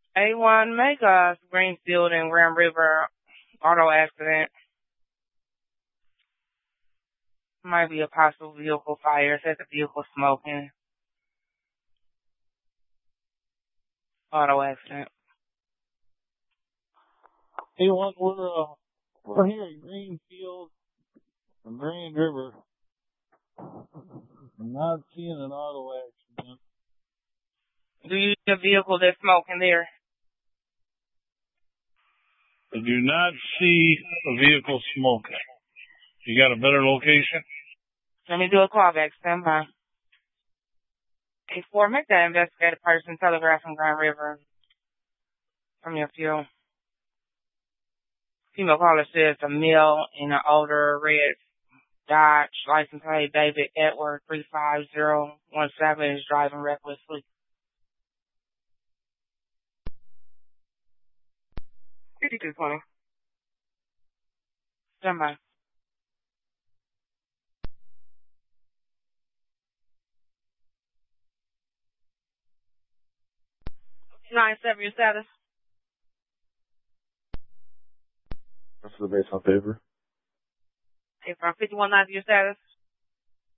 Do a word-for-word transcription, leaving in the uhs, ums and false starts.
A one, make a Greenfield and Grand River auto accident. Might be a possible vehicle fire. It says the vehicle smoking. Auto accident. Hey, one, we're, uh, we're here at Greenfield and Grand River. I'm not seeing an auto accident. Do you see a vehicle that's smoking there? I do not see a vehicle smoking. You got a better location? Let me do a callback. Stand by. eight four, make that investigated person telegraph from Grand River from your fuel. Female caller says a male in an older red Dodge license plate David Edward three five zero one seven is driving recklessly. fifty-two twenty. Stand by. nine seven, your status? That's the base on paper. Hey, from fifty-one ninety, your status?